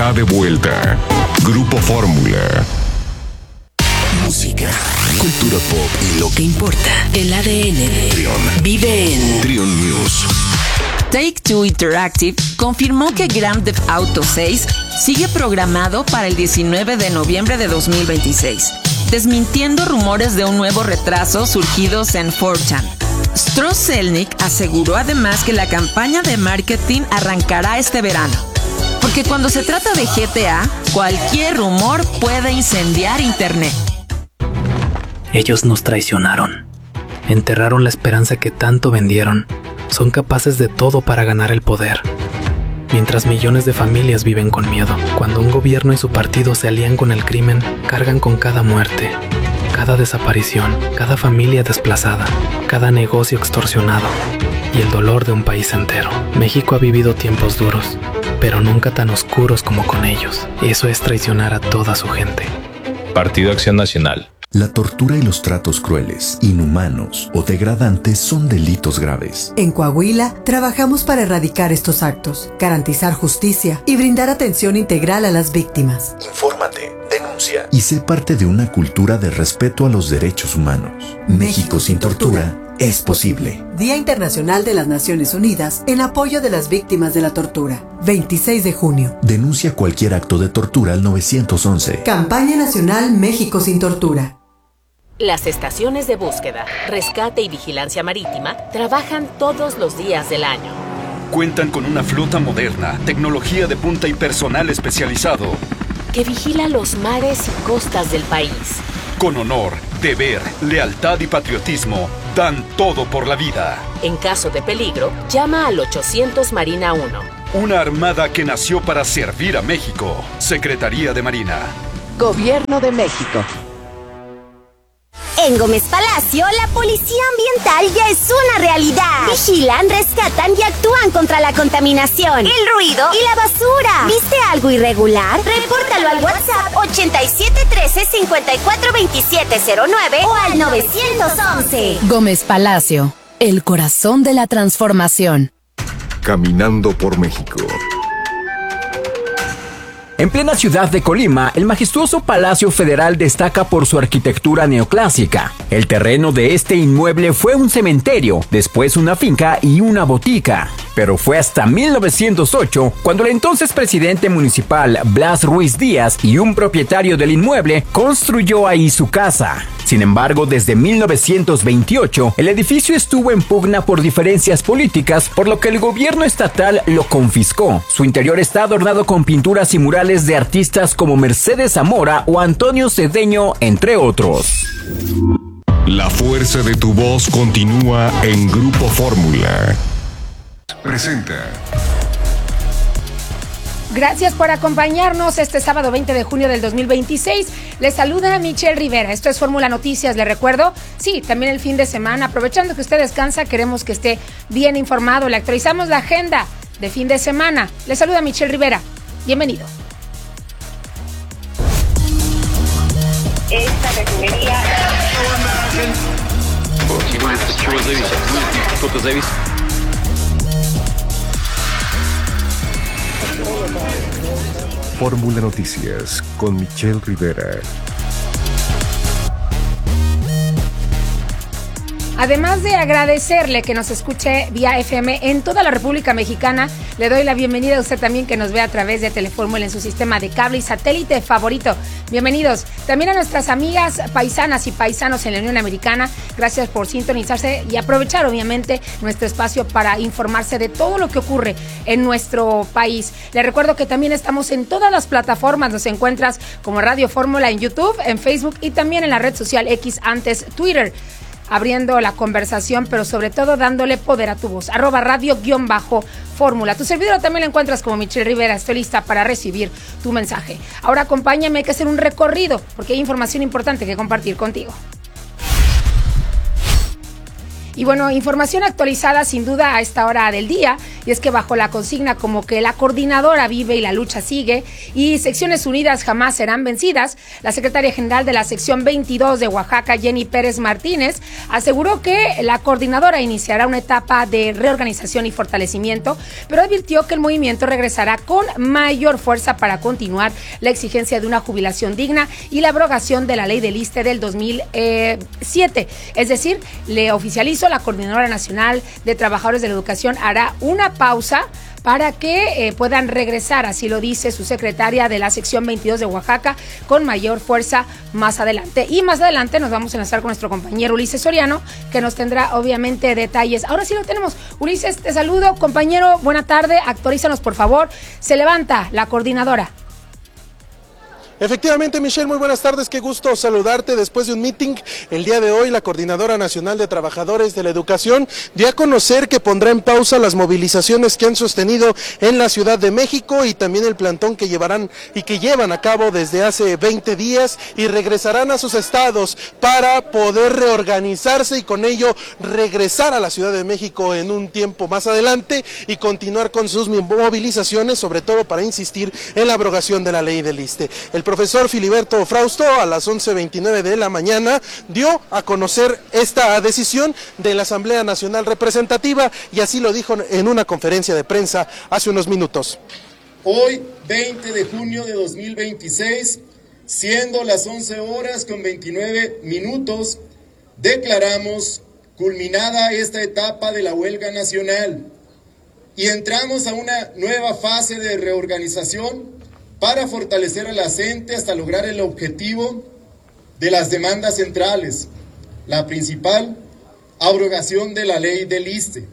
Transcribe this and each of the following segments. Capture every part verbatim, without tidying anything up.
está de vuelta. Grupo Fórmula. Música, cultura pop y lo que importa. El A D N de Trion vive en Trion News. Take-Two Interactive confirmó que Grand Theft Auto seis sigue programado para el diecinueve de noviembre de dos mil veintiséis, desmintiendo rumores de un nuevo retraso surgidos en cuatro chan. Stross Zelnick aseguró además que la campaña de marketing arrancará este verano, porque cuando se trata de G T A, cualquier rumor puede incendiar internet. Ellos nos traicionaron, enterraron la esperanza que tanto vendieron, son capaces de todo para ganar el poder. Mientras millones de familias viven con miedo, cuando un gobierno y su partido se alían con el crimen, cargan con cada muerte, cada desaparición, cada familia desplazada, cada negocio extorsionado y el dolor de un país entero. México ha vivido tiempos duros, pero nunca tan oscuros como con ellos. Eso es traicionar a toda su gente. Partido Acción Nacional. La tortura y los tratos crueles, inhumanos o degradantes son delitos graves. En Coahuila, trabajamos para erradicar estos actos, garantizar justicia y brindar atención integral a las víctimas. Infórmate, denuncia y sé parte de una cultura de respeto a los derechos humanos. México, México sin tortura es posible. Día Internacional de las Naciones Unidas en apoyo de las víctimas de la tortura. veintiséis de junio. Denuncia cualquier acto de tortura al nueve once. Campaña Nacional México sin Tortura. Las estaciones de búsqueda, rescate y vigilancia marítima trabajan todos los días del año. Cuentan con una flota moderna, tecnología de punta y personal especializado que vigila los mares y costas del país. Con honor, deber, lealtad y patriotismo, dan todo por la vida. En caso de peligro, llama al ochocientos Marina uno. Una armada que nació para servir a México. Secretaría de Marina. Gobierno de México. En Gómez Palacio, la policía ambiental ya es una realidad. Vigilan, rescatan y actúan contra la contaminación, el ruido y la basura. ¿Viste algo irregular? Repórtalo al WhatsApp ochenta y siete trece cincuenta y cuatro veintisiete cero nueve o al nueve once. Gómez Palacio, el corazón de la transformación. Caminando por México. En plena ciudad de Colima, el majestuoso Palacio Federal destaca por su arquitectura neoclásica. El terreno de este inmueble fue un cementerio, después una finca y una botica. Pero fue hasta mil novecientos ocho cuando el entonces presidente municipal Blas Ruiz Díaz y un propietario del inmueble construyó ahí su casa. Sin embargo, desde mil novecientos veintiocho, el edificio estuvo en pugna por diferencias políticas, por lo que el gobierno estatal lo confiscó. Su interior está adornado con pinturas y murales de artistas como Mercedes Zamora o Antonio Cedeño, entre otros. La fuerza de tu voz continúa en Grupo Fórmula. Presenta. Gracias por acompañarnos este sábado veinte de junio del dos mil veintiséis. Les saluda Michelle Rivera. Esto es Fórmula Noticias. Les recuerdo, sí, también el fin de semana. Aprovechando que usted descansa, queremos que esté bien informado. Le actualizamos la agenda de fin de semana. Les saluda Michelle Rivera. Bienvenido. Esta refinería... Fórmula Noticias con Michelle Rivera. Además de agradecerle que nos escuche vía F M en toda la República Mexicana, le doy la bienvenida a usted también que nos ve a través de Telefórmula en su sistema de cable y satélite favorito. Bienvenidos. También a nuestras amigas paisanas y paisanos en la Unión Americana, gracias por sintonizarse y aprovechar obviamente nuestro espacio para informarse de todo lo que ocurre en nuestro país. Les recuerdo que también estamos en todas las plataformas, nos encuentras como Radio Fórmula en YouTube, en Facebook y también en la red social X, antes Twitter. Abriendo la conversación, pero sobre todo dándole poder a tu voz. Arroba radio guión bajo fórmula. Tu servidor también la encuentras como Michelle Rivera. Estoy lista para recibir tu mensaje. Ahora acompáñame, hay que hacer un recorrido porque hay información importante que compartir contigo. Y bueno, información actualizada sin duda a esta hora del día, y es que bajo la consigna como que la coordinadora vive y la lucha sigue y secciones unidas jamás serán vencidas, la secretaria general de la sección veintidós de Oaxaca, Jenny Pérez Martínez, aseguró que la coordinadora iniciará una etapa de reorganización y fortalecimiento, pero advirtió que el movimiento regresará con mayor fuerza para continuar la exigencia de una jubilación digna y la abrogación de la ley del ISSSTE del dos mil siete. Es decir, le oficializo, la Coordinadora Nacional de Trabajadores de la Educación hará una pausa para que eh, puedan regresar, así lo dice su secretaria de la sección veintidós de Oaxaca, con mayor fuerza más adelante. Y más adelante nos vamos a enlazar con nuestro compañero Ulises Soriano, que nos tendrá obviamente detalles. Ahora sí lo tenemos. Ulises, te saludo. Compañero, buena tarde. Actualízanos, por favor. Se levanta la coordinadora. Efectivamente, Michelle, muy buenas tardes, qué gusto saludarte después de un meeting. El día de hoy, la Coordinadora Nacional de Trabajadores de la Educación dio a conocer que pondrá en pausa las movilizaciones que han sostenido en la Ciudad de México y también el plantón que llevarán y que llevan a cabo desde hace veinte días, y regresarán a sus estados para poder reorganizarse y con ello regresar a la Ciudad de México en un tiempo más adelante y continuar con sus movilizaciones, sobre todo para insistir en la abrogación de la ley del ISSSTE. El profesor Filiberto Frausto a las once veintinueve de la mañana dio a conocer esta decisión de la Asamblea Nacional Representativa y así lo dijo en una conferencia de prensa hace unos minutos. Hoy, veinte de junio de dos mil veintiséis, siendo las once horas con veintinueve minutos, declaramos culminada esta etapa de la huelga nacional y entramos a una nueva fase de reorganización para fortalecer a la CENTE hasta lograr el objetivo de las demandas centrales, la principal, abrogación de la ley del ISSSTE.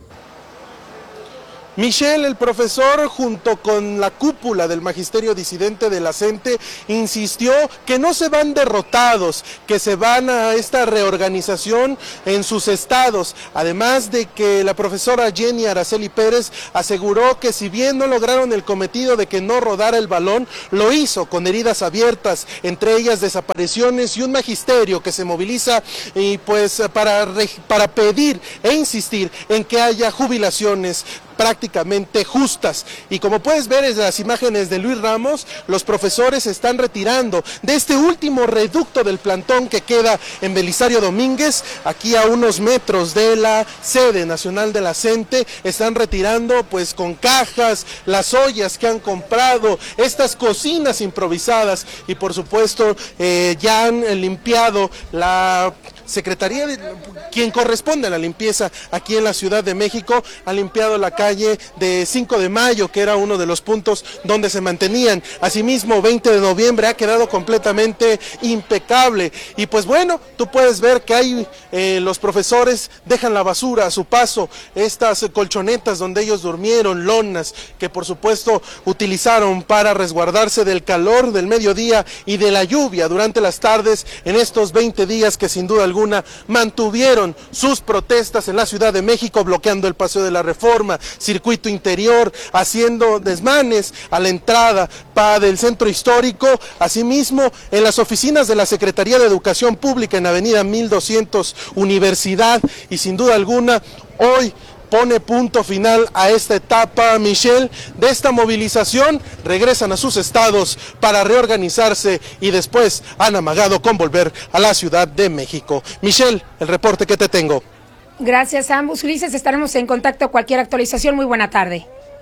Michelle, el profesor, junto con la cúpula del magisterio disidente de la CENTE, insistió que no se van derrotados, que se van a esta reorganización en sus estados, además de que la profesora Jenny Araceli Pérez aseguró que si bien no lograron el cometido de que no rodara el balón, lo hizo con heridas abiertas, entre ellas desapariciones y un magisterio que se moviliza y pues para, para pedir e insistir en que haya jubilaciones prácticamente justas. Y como puedes ver en las imágenes de Luis Ramos, los profesores se están retirando de este último reducto del plantón que queda en Belisario Domínguez, aquí a unos metros de la sede nacional de la CENTE. Están retirando pues con cajas, las ollas que han comprado, estas cocinas improvisadas y por supuesto eh, ya han limpiado la Secretaría de quien corresponde a la limpieza aquí en la Ciudad de México, ha limpiado la calle de cinco de mayo, que era uno de los puntos donde se mantenían. Asimismo, veinte de noviembre ha quedado completamente impecable. Y pues bueno, tú puedes ver que hay eh, los profesores dejan la basura a su paso, estas colchonetas donde ellos durmieron, lonas que por supuesto utilizaron para resguardarse del calor del mediodía y de la lluvia durante las tardes en estos veinte días que sin duda alguna mantuvieron sus protestas en la Ciudad de México, bloqueando el Paseo de la Reforma, circuito interior, haciendo desmanes a la entrada para del centro histórico. Asimismo, en las oficinas de la Secretaría de Educación Pública en Avenida mil doscientos Universidad, y sin duda alguna hoy pone punto final a esta etapa, Michelle, de esta movilización. Regresan a sus estados para reorganizarse y después han amagado con volver a la Ciudad de México. Michelle, el reporte que te tengo. Gracias a ambos. Ulises, estaremos en contacto. Cualquier actualización, muy buena tarde.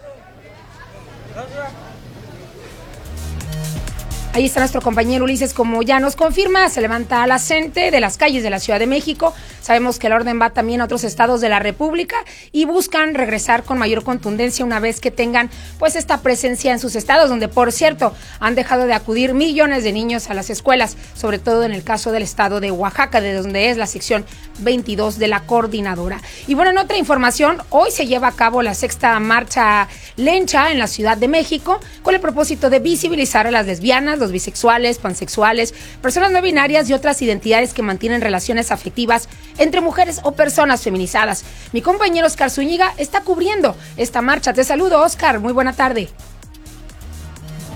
Ahí está nuestro compañero Ulises, como ya nos confirma, se levanta a la CENTE de las calles de la Ciudad de México. Sabemos que el orden va también a otros estados de la República y buscan regresar con mayor contundencia una vez que tengan pues esta presencia en sus estados, donde por cierto han dejado de acudir millones de niños a las escuelas, sobre todo en el caso del estado de Oaxaca, de donde es la sección veintidós de la coordinadora. Y bueno, en otra información, hoy se lleva a cabo la sexta marcha lencha en la Ciudad de México con el propósito de visibilizar a las lesbianas, los bisexuales, pansexuales, personas no binarias y otras identidades que mantienen relaciones afectivas entre mujeres o personas feminizadas. Mi compañero Oscar Zúñiga está cubriendo esta marcha. Te saludo, Oscar. Muy buena tarde.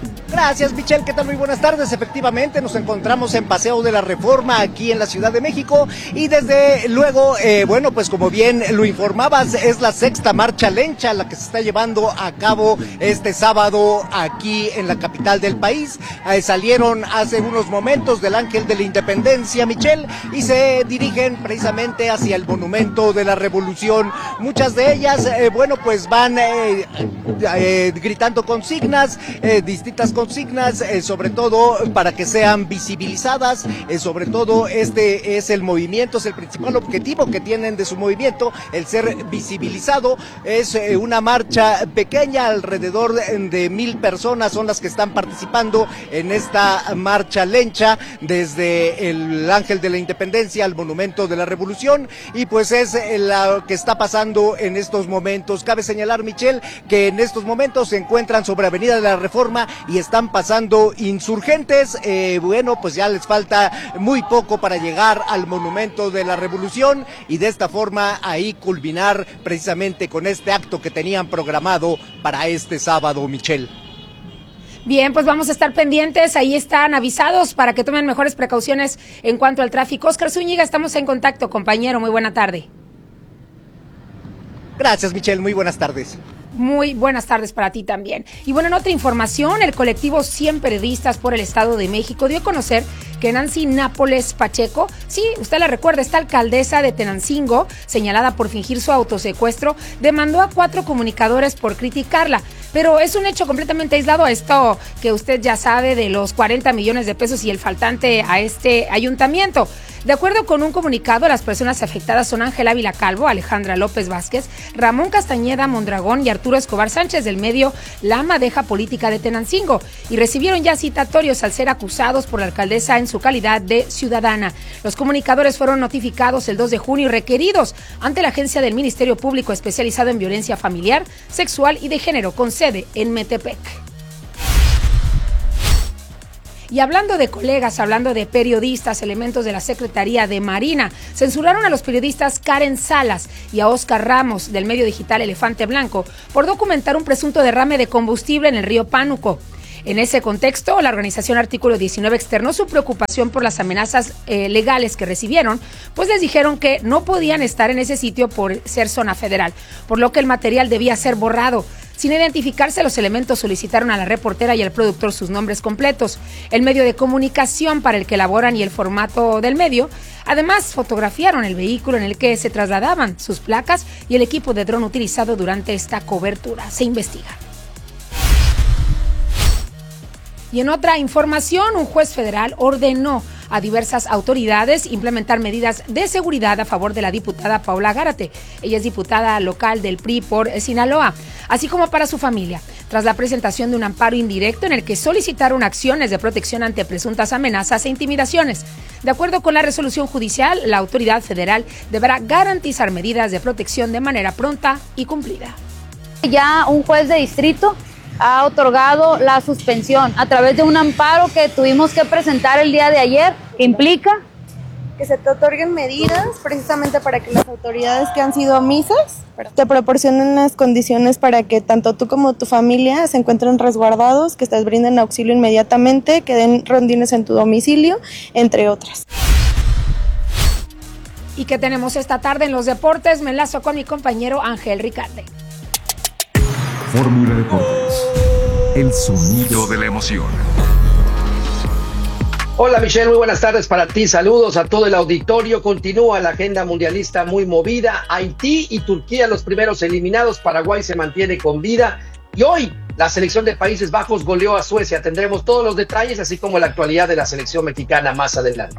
Gracias, Michelle, ¿qué tal? Muy buenas tardes. Efectivamente, nos encontramos en Paseo de la Reforma aquí en la Ciudad de México y desde luego, eh, bueno, pues como bien lo informabas, es la sexta marcha lencha la que se está llevando a cabo este sábado aquí en la capital del país. Eh, salieron hace unos momentos del Ángel de la Independencia, Michelle, y se dirigen precisamente hacia el Monumento de la Revolución. Muchas de ellas, eh, bueno, pues van eh, eh, gritando consignas, eh, distintas consignas, eh, sobre todo para que sean visibilizadas, eh, sobre todo este es el movimiento, es el principal objetivo que tienen de su movimiento, el ser visibilizado. Es eh, una marcha pequeña, alrededor de, de mil personas son las que están participando en esta marcha lencha desde el Ángel de la Independencia al Monumento de la Revolución, y pues es eh, lo que está pasando en estos momentos. Cabe señalar, Michelle, que en estos momentos se encuentran sobre Avenida de la Reforma y están pasando insurgentes. Eh, bueno, pues ya les falta muy poco para llegar al Monumento de la Revolución y de esta forma ahí culminar precisamente con este acto que tenían programado para este sábado, Michelle. Bien, pues vamos a estar pendientes, ahí están avisados para que tomen mejores precauciones en cuanto al tráfico. Óscar Zúñiga, estamos en contacto, compañero, muy buena tarde. Gracias, Michelle, muy buenas tardes. Muy buenas tardes para ti también. Y bueno, en otra información, el colectivo cien Periodistas por el Estado de México dio a conocer que Nancy Nápoles Pacheco, sí, usted la recuerda, esta alcaldesa de Tenancingo, señalada por fingir su autosecuestro, demandó a cuatro comunicadores por criticarla. Pero es un hecho completamente aislado a esto que usted ya sabe de los cuarenta millones de pesos y el faltante a este ayuntamiento. De acuerdo con un comunicado, las personas afectadas son Ángel Ávila Calvo, Alejandra López Vázquez, Ramón Castañeda Mondragón y Arturo Escobar Sánchez del medio La Madeja Política de Tenancingo, y recibieron ya citatorios al ser acusados por la alcaldesa en su calidad de ciudadana. Los comunicadores fueron notificados el dos de junio y requeridos ante la agencia del Ministerio Público especializado en violencia familiar, sexual y de género, con sede en Metepec. Y hablando de colegas, hablando de periodistas, elementos de la Secretaría de Marina censuraron a los periodistas Karen Salas y a Óscar Ramos del medio digital Elefante Blanco por documentar un presunto derrame de combustible en el río Pánuco. En ese contexto, la organización Artículo diecinueve externó su preocupación por las amenazas eh, legales que recibieron, pues les dijeron que no podían estar en ese sitio por ser zona federal, por lo que el material debía ser borrado. Sin identificarse, los elementos solicitaron a la reportera y al productor sus nombres completos, el medio de comunicación para el que elaboran y el formato del medio. Además, fotografiaron el vehículo en el que se trasladaban, sus placas y el equipo de dron utilizado durante esta cobertura. Se investiga. Y en otra información, un juez federal ordenó a diversas autoridades implementar medidas de seguridad a favor de la diputada Paola Gárate. Ella es diputada local del P R I por Sinaloa, así como para su familia, tras la presentación de un amparo indirecto en el que solicitaron acciones de protección ante presuntas amenazas e intimidaciones. De acuerdo con la resolución judicial, la autoridad federal deberá garantizar medidas de protección de manera pronta y cumplida. Ya un juez de distrito ha otorgado la suspensión a través de un amparo que tuvimos que presentar el día de ayer, que implica que se te otorguen medidas precisamente para que las autoridades que han sido omisas te proporcionen las condiciones para que tanto tú como tu familia se encuentren resguardados, que te brinden auxilio inmediatamente, que den rondines en tu domicilio, entre otras. ¿Y qué tenemos esta tarde en los deportes? Me enlazo con mi compañero Ángel Ricarde. Fórmula Deportes, el sonido de la emoción. Hola Michelle, muy buenas tardes para ti, saludos a todo el auditorio. Continúa la agenda mundialista muy movida, Haití y Turquía los primeros eliminados, Paraguay se mantiene con vida y hoy la selección de Países Bajos goleó a Suecia. Tendremos todos los detalles así como la actualidad de la selección mexicana más adelante.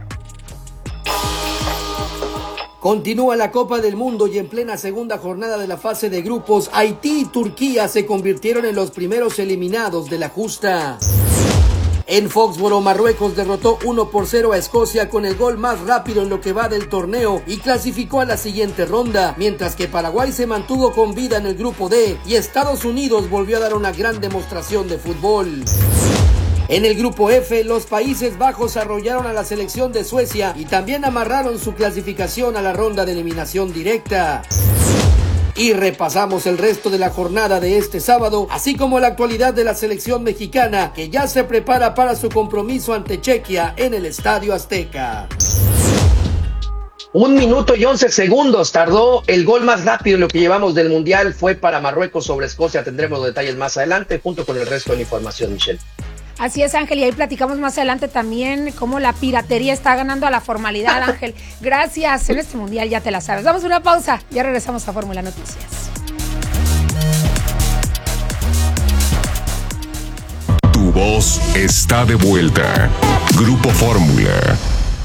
Continúa la Copa del Mundo y en plena segunda jornada de la fase de grupos, Haití y Turquía se convirtieron en los primeros eliminados de la justa. En Foxboro, Marruecos derrotó uno por cero a Escocia con el gol más rápido en lo que va del torneo y clasificó a la siguiente ronda, mientras que Paraguay se mantuvo con vida en el grupo D y Estados Unidos volvió a dar una gran demostración de fútbol. En el grupo F, los Países Bajos arrollaron a la selección de Suecia y también amarraron su clasificación a la ronda de eliminación directa. Y repasamos el resto de la jornada de este sábado, así como la actualidad de la selección mexicana, que ya se prepara para su compromiso ante Chequia en el Estadio Azteca. Un minuto y once segundos tardó. El gol más rápido en lo que llevamos del Mundial fue para Marruecos sobre Escocia. Tendremos los detalles más adelante junto con el resto de la información, Michelle. Así es, Ángel, y ahí platicamos más adelante también cómo la piratería está ganando a la formalidad, Ángel. Gracias, en este Mundial ya te la sabes. Damos una pausa, ya regresamos a Fórmula Noticias. Tu voz está de vuelta. Grupo Fórmula.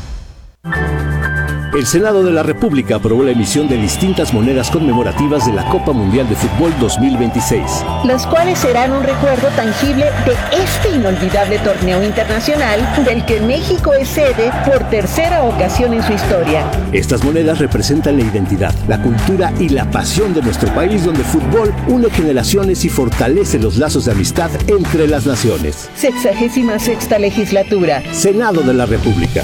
El Senado de la República aprobó la emisión de distintas monedas conmemorativas de la Copa Mundial de Fútbol dos mil veintiséis. Las cuales serán un recuerdo tangible de este inolvidable torneo internacional del que México es sede por tercera ocasión en su historia. Estas monedas representan la identidad, la cultura y la pasión de nuestro país, donde el fútbol une generaciones y fortalece los lazos de amistad entre las naciones. Sexagésima sexta legislatura. Senado de la República.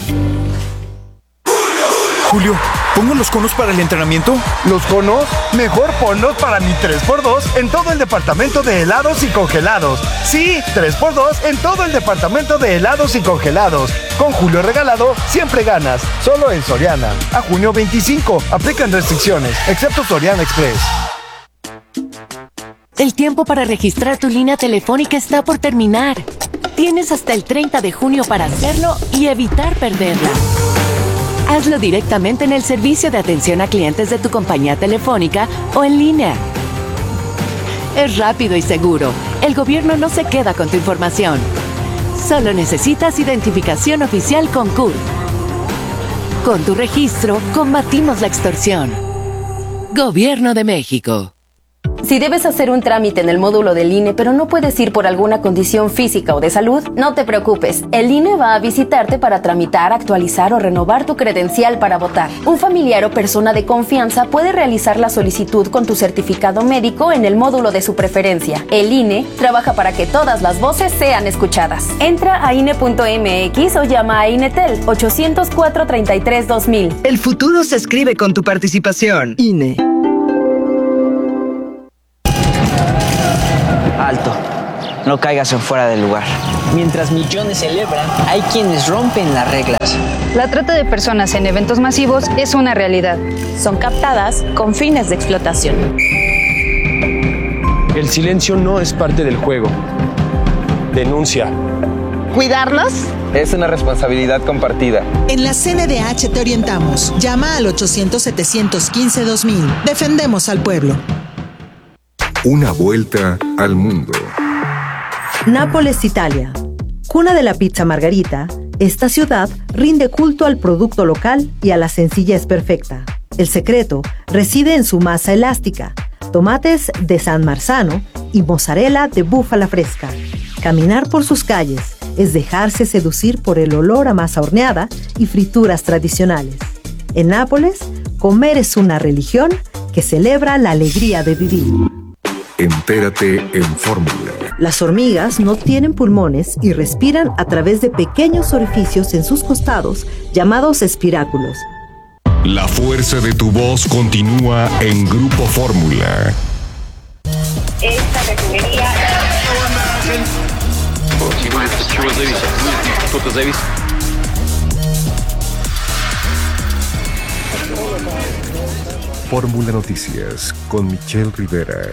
Julio, ¿pongo los conos para el entrenamiento? ¿Los conos? Mejor ponlos para mi tres por dos en todo el departamento de helados y congelados. Sí, tres por dos en todo el departamento de helados y congelados. Con Julio regalado, siempre ganas. Solo en Soriana. A junio veinticinco. Aplican restricciones, excepto Soriana Express. El tiempo para registrar tu línea telefónica está por terminar. Tienes hasta el treinta de junio para hacerlo y evitar perderla. Hazlo directamente en el servicio de atención a clientes de tu compañía telefónica o en línea. Es rápido y seguro. El gobierno no se queda con tu información. Solo necesitas identificación oficial con C U R. Con tu registro, combatimos la extorsión. Gobierno de México. Si debes hacer un trámite en el módulo del I N E, pero no puedes ir por alguna condición física o de salud, no te preocupes. El I N E va a visitarte para tramitar, actualizar o renovar tu credencial para votar. Un familiar o persona de confianza puede realizar la solicitud con tu certificado médico en el módulo de su preferencia. El I N E trabaja para que todas las voces sean escuchadas. Entra a I N E punto M X o llama a INETEL ochocientos cuatro treinta y tres dos mil. El futuro se escribe con tu participación. I N E. Alto, no caigas en fuera del lugar. Mientras millones celebran, hay quienes rompen las reglas. La trata de personas en eventos masivos es una realidad. Son captadas con fines de explotación. El silencio no es parte del juego. Denuncia. ¿Cuidarlos? Es una responsabilidad compartida. En la C N D H te orientamos. Llama al ochocientos setecientos quince dos mil. Defendemos al pueblo. Una vuelta al mundo. Nápoles, Italia. Cuna de la pizza margarita, esta ciudad rinde culto al producto local y a la sencillez perfecta. El secreto reside en su masa elástica, tomates de San Marzano y mozzarella de búfala fresca. Caminar por sus calles es dejarse seducir por el olor a masa horneada y frituras tradicionales. En Nápoles, comer es una religión que celebra la alegría de vivir. Entérate en Fórmula. Las hormigas no tienen pulmones y respiran a través de pequeños orificios en sus costados llamados espiráculos. La fuerza de tu voz continúa en Grupo Fórmula. Esta refinería... Fórmula Noticias con Michelle Rivera.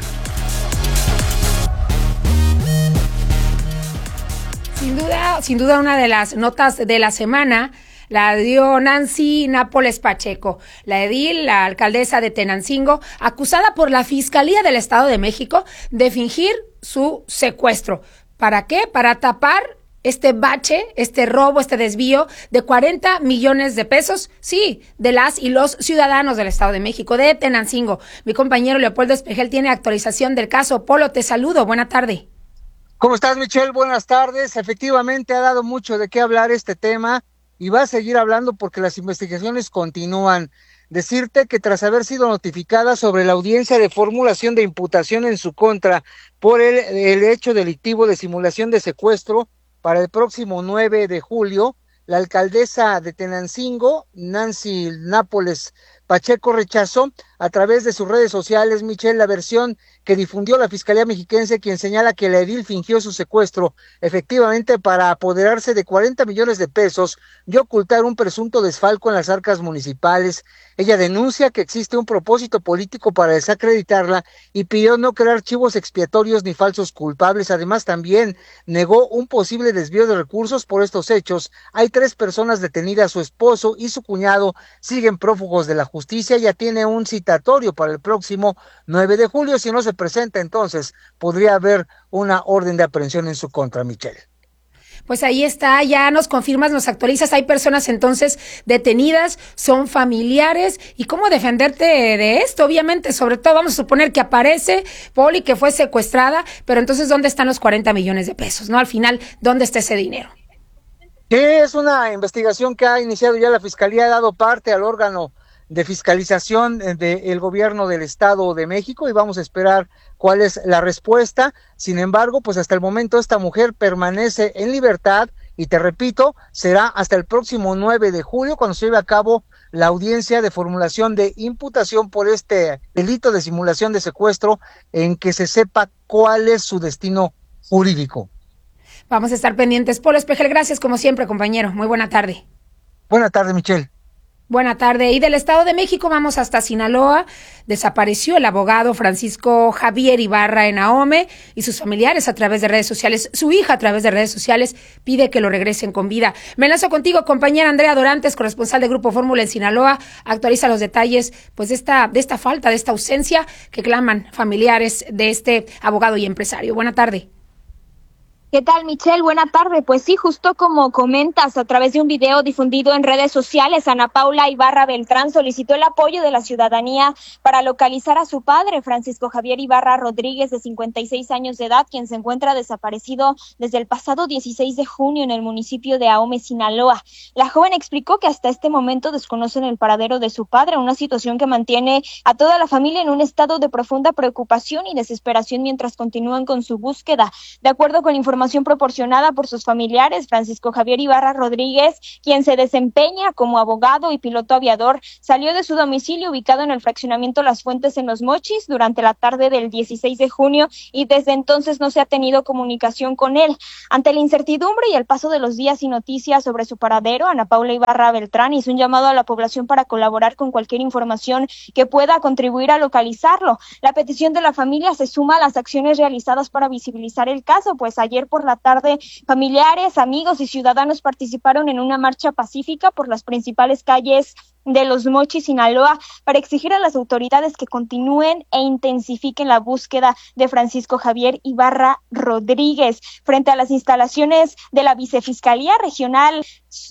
Sin duda, sin duda una de las notas de la semana la dio Nancy Nápoles Pacheco, la edil, la alcaldesa de Tenancingo, acusada por la Fiscalía del Estado de México de fingir su secuestro. ¿Para qué? Para tapar este bache, este robo, este desvío de cuarenta millones de pesos, sí, de las y los ciudadanos del Estado de México, de Tenancingo. Mi compañero Leopoldo Espejel tiene actualización del caso. Polo, te saludo, buena tarde. ¿Cómo estás, Michelle? Buenas tardes. Efectivamente ha dado mucho de qué hablar este tema y va a seguir hablando porque las investigaciones continúan. Decirte que tras haber sido notificada sobre la audiencia de formulación de imputación en su contra por el, el hecho delictivo de simulación de secuestro para el próximo nueve de julio, la alcaldesa de Tenancingo, Nancy Nápoles Pacheco rechazó a través de sus redes sociales, Michelle, la versión que difundió la Fiscalía Mexiquense, quien señala que la edil fingió su secuestro efectivamente para apoderarse de cuarenta millones de pesos y ocultar un presunto desfalco en las arcas municipales. Ella denuncia que existe un propósito político para desacreditarla y pidió no crear chivos expiatorios ni falsos culpables. Además, también negó un posible desvío de recursos por estos hechos. Hay tres personas detenidas, su esposo y su cuñado siguen prófugos de la justicia. Ya tiene un citatorio para el próximo nueve de julio. Si no se presenta, entonces podría haber una orden de aprehensión en su contra, Michelle. Pues ahí está, ya nos confirmas, nos actualizas, hay personas entonces detenidas, son familiares, y cómo defenderte de esto, obviamente, sobre todo vamos a suponer que aparece Poli, que fue secuestrada, pero entonces ¿dónde están los cuarenta millones de pesos? ¿No? Al final, ¿dónde está ese dinero? Que es una investigación que ha iniciado ya la Fiscalía, ha dado parte al órgano de fiscalización del gobierno del Estado de México y vamos a esperar cuál es la respuesta. Sin embargo, pues hasta el momento esta mujer permanece en libertad y te repito, será hasta el próximo nueve de julio cuando se lleve a cabo la audiencia de formulación de imputación por este delito de simulación de secuestro en que se sepa cuál es su destino jurídico. Vamos a estar pendientes. Polo Espejel, gracias como siempre, compañero. Muy buena tarde. Buena tarde, Michelle. Buena tarde. Y del Estado de México vamos hasta Sinaloa. Desapareció el abogado Francisco Javier Ibarra en Ahome y sus familiares a través de redes sociales. Su hija a través de redes sociales pide que lo regresen con vida. Me enlazo contigo, compañera Andrea Dorantes, corresponsal de Grupo Fórmula en Sinaloa. Actualiza los detalles pues de esta, de esta falta, de esta ausencia que claman familiares de este abogado y empresario. Buena tarde. ¿Qué tal, Michelle? Buena tarde. Pues sí, justo como comentas, a través de un video difundido en redes sociales, Ana Paula Ibarra Beltrán solicitó el apoyo de la ciudadanía para localizar a su padre, Francisco Javier Ibarra Rodríguez, de cincuenta y seis años de edad, quien se encuentra desaparecido desde el pasado dieciséis de junio en el municipio de Ahome, Sinaloa. La joven explicó que hasta este momento desconocen el paradero de su padre, una situación que mantiene a toda la familia en un estado de profunda preocupación y desesperación mientras continúan con su búsqueda. De acuerdo con información Información proporcionada por sus familiares, Francisco Javier Ibarra Rodríguez, quien se desempeña como abogado y piloto aviador, salió de su domicilio ubicado en el fraccionamiento Las Fuentes en Los Mochis durante la tarde del dieciséis de junio y desde entonces no se ha tenido comunicación con él. Ante la incertidumbre y el paso de los días y noticias sobre su paradero, Ana Paula Ibarra Beltrán hizo un llamado a la población para colaborar con cualquier información que pueda contribuir a localizarlo. La petición de la familia se suma a las acciones realizadas para visibilizar el caso, pues ayer por la tarde, familiares, amigos y ciudadanos participaron en una marcha pacífica por las principales calles de Los Mochis, Sinaloa, para exigir a las autoridades que continúen e intensifiquen la búsqueda de Francisco Javier Ibarra Rodríguez. Frente a las instalaciones de la Vicefiscalía Regional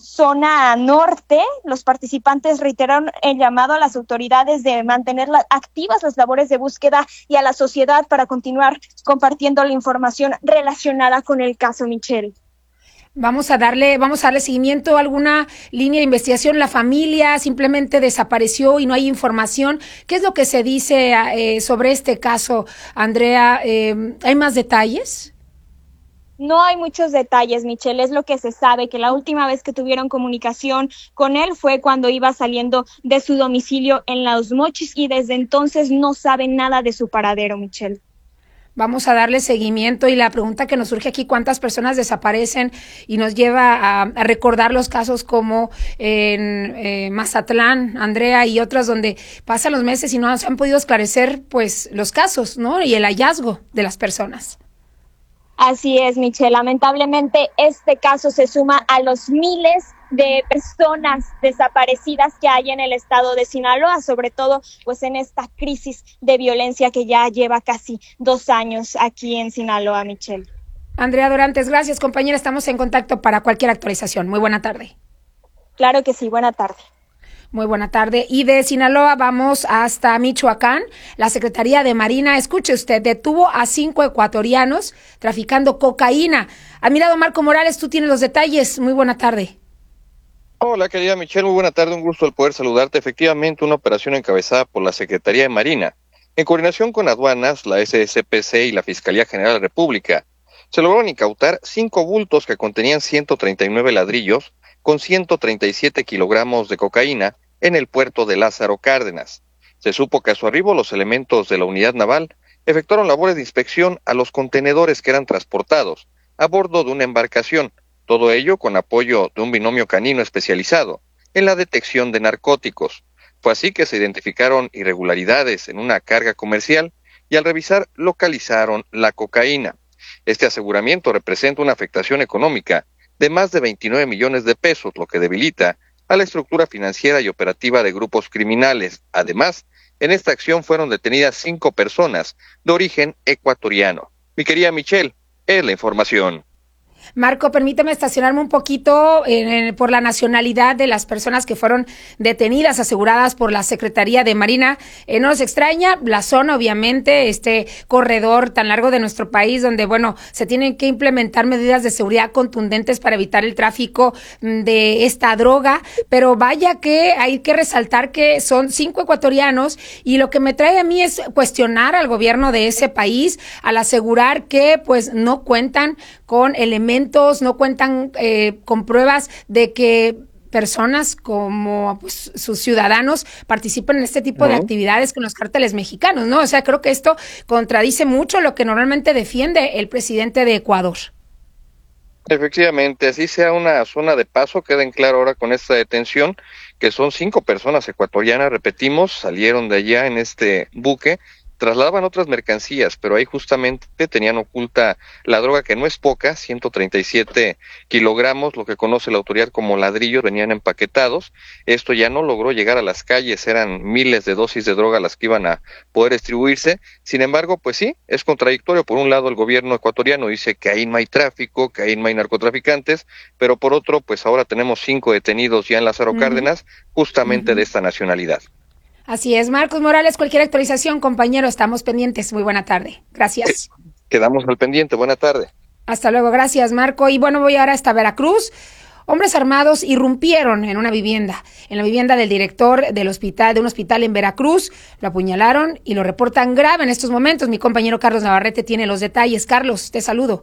Zona Norte, los participantes reiteraron el llamado a las autoridades de mantener la, activas las labores de búsqueda y a la sociedad para continuar compartiendo la información relacionada con el caso, Michelle. Vamos a darle, vamos a darle seguimiento a alguna línea de investigación. La familia simplemente desapareció y no hay información. ¿Qué es lo que se dice eh, sobre este caso, Andrea? Eh, ¿Hay más detalles? No hay muchos detalles, Michelle, es lo que se sabe, que la última vez que tuvieron comunicación con él fue cuando iba saliendo de su domicilio en Los Mochis y desde entonces no saben nada de su paradero, Michelle. Vamos a darle seguimiento y la pregunta que nos surge aquí, ¿cuántas personas desaparecen? Y nos lleva a, a recordar los casos como en eh, Mazatlán, Andrea, y otras donde pasan los meses y no se han podido esclarecer pues los casos, ¿no? Y el hallazgo de las personas. Así es, Michelle. Lamentablemente este caso se suma a los miles de personas desaparecidas que hay en el estado de Sinaloa, sobre todo pues en esta crisis de violencia que ya lleva casi dos años aquí en Sinaloa, Michelle. Andrea Dorantes, gracias, compañera. Estamos en contacto para cualquier actualización. Muy buena tarde. Claro que sí, buena tarde. Muy buena tarde. Y de Sinaloa vamos hasta Michoacán. La Secretaría de Marina, escuche usted, detuvo a cinco ecuatorianos traficando cocaína. A mi lado, Marco Morales, tú tienes los detalles. Muy buena tarde. Hola, querida Michelle, muy buena tarde, un gusto el poder saludarte. Efectivamente, una operación encabezada por la Secretaría de Marina, en coordinación con aduanas, la S S P C y la Fiscalía General de la República, se lograron incautar cinco bultos que contenían ciento treinta y nueve ladrillos con ciento treinta y siete kilogramos de cocaína en el puerto de Lázaro Cárdenas. Se supo que a su arribo los elementos de la unidad naval efectuaron labores de inspección a los contenedores que eran transportados a bordo de una embarcación, todo ello con apoyo de un binomio canino especializado en la detección de narcóticos. Fue así que se identificaron irregularidades en una carga comercial y al revisar localizaron la cocaína. Este aseguramiento representa una afectación económica de más de veintinueve millones de pesos, lo que debilita a la estructura financiera y operativa de grupos criminales. Además, en esta acción fueron detenidas cinco personas de origen ecuatoriano. Mi querida Michelle, es la información. Marco, permíteme estacionarme un poquito en, en, por la nacionalidad de las personas que fueron detenidas, aseguradas por la Secretaría de Marina. Eh, no nos extraña la zona, obviamente, este corredor tan largo de nuestro país, donde, bueno, se tienen que implementar medidas de seguridad contundentes para evitar el tráfico de esta droga, pero vaya que hay que resaltar que son cinco ecuatorianos, y lo que me trae a mí es cuestionar al gobierno de ese país al asegurar que, pues, no cuentan con elementos no cuentan eh, con pruebas de que personas como pues, sus ciudadanos participen en este tipo uh-huh. de actividades con los cárteles mexicanos, ¿no? O sea, creo que esto contradice mucho lo que normalmente defiende el presidente de Ecuador. Efectivamente, así sea una zona de paso, queda en claro ahora con esta detención que son cinco personas ecuatorianas, repetimos, salieron de allá en este buque, trasladaban otras mercancías, pero ahí justamente tenían oculta la droga, que no es poca, ciento treinta y siete kilogramos, lo que conoce la autoridad como ladrillos, venían empaquetados. Esto ya no logró llegar a las calles, eran miles de dosis de droga las que iban a poder distribuirse. Sin embargo, pues sí, es contradictorio. Por un lado, el gobierno ecuatoriano dice que ahí no hay tráfico, que ahí no hay narcotraficantes, pero por otro, pues ahora tenemos cinco detenidos ya en Lázaro uh-huh. Cárdenas, justamente uh-huh. de esta nacionalidad. Así es, Marcos Morales, cualquier actualización, compañero, estamos pendientes. Muy buena tarde. Gracias. Quedamos al pendiente. Buena tarde. Hasta luego. Gracias, Marco. Y bueno, voy ahora hasta Veracruz. Hombres armados irrumpieron en una vivienda, en la vivienda del director del hospital, de un hospital en Veracruz. Lo apuñalaron y lo reportan grave en estos momentos. Mi compañero Carlos Navarrete tiene los detalles. Carlos, te saludo.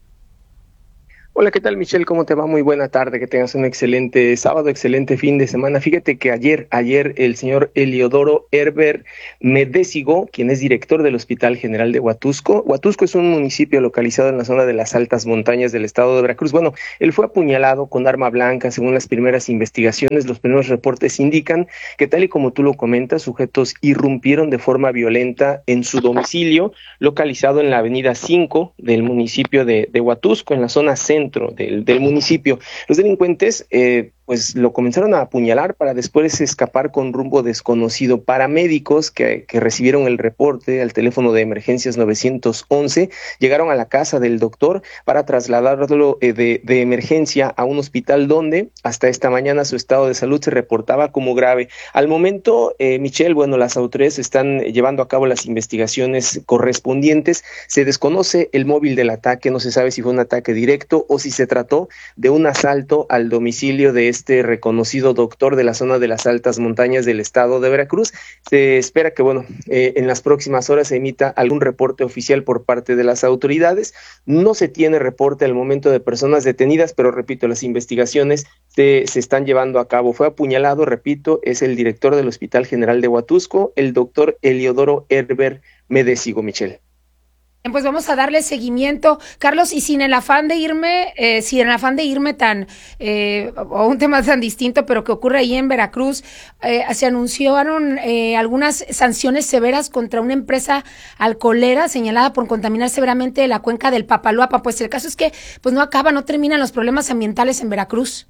Hola, ¿qué tal, Michelle? ¿Cómo te va? Muy buena tarde, que tengas un excelente sábado, excelente fin de semana. Fíjate que ayer, ayer el señor Eliodoro Herbert Medesigo, quien es director del Hospital General de Huatusco. Huatusco es un municipio localizado en la zona de las altas montañas del estado de Veracruz. Bueno, él fue apuñalado con arma blanca, según las primeras investigaciones. Los primeros reportes indican que, tal y como tú lo comentas, sujetos irrumpieron de forma violenta en su domicilio, localizado en la avenida cinco del municipio de, de Huatusco, en la zona centro Del, del municipio. Los delincuentes eh, pues lo comenzaron a apuñalar para después escapar con rumbo desconocido. Paramédicos que, que recibieron el reporte al teléfono de emergencias nueve once llegaron a la casa del doctor para trasladarlo eh, de, de emergencia a un hospital donde hasta esta mañana su estado de salud se reportaba como grave. Al momento, eh, Michelle, bueno, las autoridades están llevando a cabo las investigaciones correspondientes. Se desconoce el móvil del ataque, no se sabe si fue un ataque directo o si se trató de un asalto al domicilio de este reconocido doctor de la zona de las altas montañas del estado de Veracruz. Se espera que, bueno, eh, en las próximas horas se emita algún reporte oficial por parte de las autoridades. No se tiene reporte al momento de personas detenidas, pero repito, las investigaciones se, se están llevando a cabo. Fue apuñalado, repito, es el director del Hospital General de Huatusco, el doctor Eliodoro Herbert Medesigo, Michelle. Pues vamos a darle seguimiento, Carlos, y sin el afán de irme, eh, sin el afán de irme tan, eh, o un tema tan distinto, pero que ocurre ahí en Veracruz, eh, se anunciaron eh, algunas sanciones severas contra una empresa alcoholera señalada por contaminar severamente la cuenca del Papaloapa. Pues el caso es que pues no acaba, no terminan los problemas ambientales en Veracruz.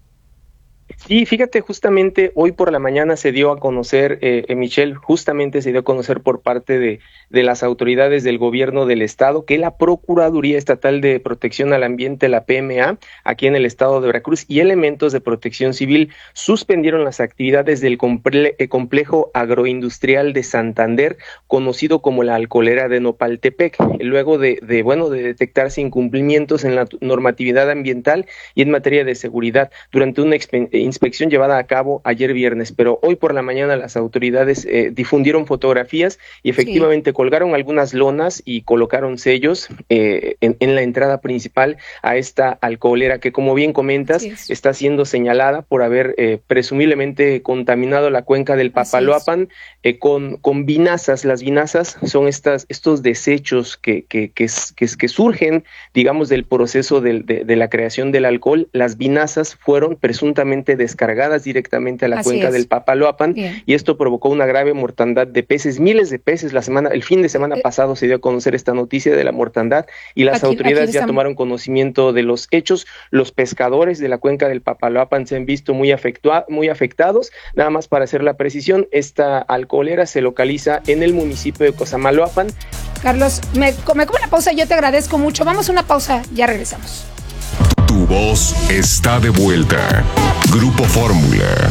Sí, fíjate, justamente hoy por la mañana se dio a conocer, eh, eh, Michelle, justamente se dio a conocer por parte de, de las autoridades del gobierno del estado que la Procuraduría Estatal de Protección al Ambiente, la P M A, aquí en el estado de Veracruz, y elementos de protección civil suspendieron las actividades del comple- eh, complejo agroindustrial de Santander, conocido como la Alcoholera de Nopaltepec, luego de, de, bueno, de detectarse incumplimientos en la normatividad ambiental y en materia de seguridad. Durante una exp- inspección llevada a cabo ayer viernes, pero hoy por la mañana las autoridades eh, difundieron fotografías y efectivamente sí. colgaron algunas lonas y colocaron sellos eh, en, en la entrada principal a esta alcoholera que, como bien comentas, está siendo señalada por haber eh, presumiblemente contaminado la cuenca del Papaloapan eh, con, con vinazas. Las vinazas son estas, estos desechos que, que, que, que, que surgen, digamos, del proceso de, de, de la creación del alcohol. Las vinazas fueron presuntamente descargadas directamente a la Así cuenca es. del Papaloapan Bien. y esto provocó una grave mortandad de peces, miles de peces. La semana, el fin de semana eh. pasado se dio a conocer esta noticia de la mortandad y las aquí, autoridades aquí ya tomaron conocimiento de los hechos. Los pescadores de la cuenca del Papaloapan se han visto muy, afectua, muy afectados. Nada más para hacer la precisión, esta alcoholera se localiza en el municipio de Cosamaloapan. Carlos, me, me como una pausa, yo te agradezco mucho. Vamos a una pausa, ya regresamos. Tu voz está de vuelta. Grupo Fórmula.